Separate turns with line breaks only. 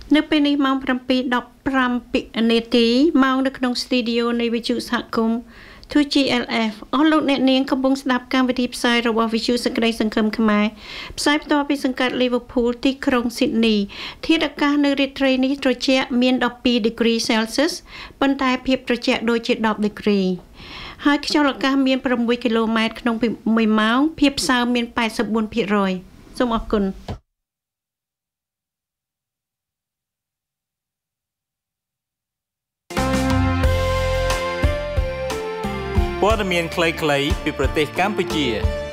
នៅពេលនេះម៉ោង 7:15 នាទីម៉ោងនៅក្នុងស្ទីឌីយោនៃវិទ្យុសហគមន៍ 2GLF អស់លោកអ្នកនាងកំពុងស្ដាប់កម្មវិធីផ្សាយរបស់វិទ្យុសេចក្តីសង្ឃឹមខ្មែរផ្សាយផ្ទាល់ពីសង្កាត់ Liverpool ទីក្រុង Sydney ធាតុអាកាសនៅរាត្រីនេះត្រជាក់មាន 12 degrees Celsius ប៉ុន្តែភាពត្រជាក់ដូចជា 10 degree ហើយខ្យល់អាកាសមាន 6 គីឡូម៉ែត្រក្នុង1ម៉ោងភាពសើមមាន 84% សូមអរគុណ
ព័ត៌មានខ្លីៗពីប្រទេសកម្ពុជា